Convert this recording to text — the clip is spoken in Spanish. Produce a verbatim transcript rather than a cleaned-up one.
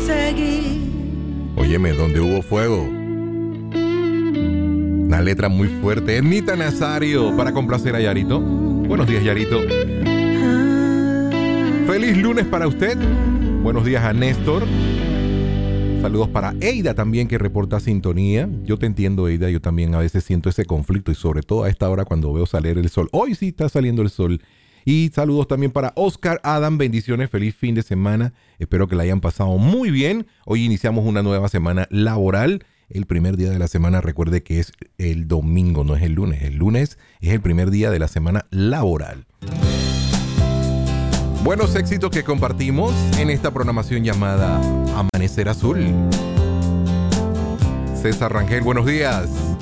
seguir. Óyeme, donde hubo fuego. Una letra muy fuerte. Ernita Nazario, para complacer a Yarito. Buenos días, Yarito. Feliz lunes para usted. Buenos días a Néstor. Saludos para Eida también, que reporta sintonía. Yo te entiendo, Eida. Yo también a veces siento ese conflicto, y sobre todo a esta hora cuando veo salir el sol. Hoy sí está saliendo el sol. Y saludos también para Oscar Adam. Bendiciones, feliz fin de semana. Espero que la hayan pasado muy bien. Hoy iniciamos una nueva semana laboral. El primer día de la semana, recuerde que es el domingo, no es el lunes. El lunes es el primer día de la semana laboral. Buenos éxitos que compartimos en esta programación llamada Amanecer Azul. César Rangel, buenos días.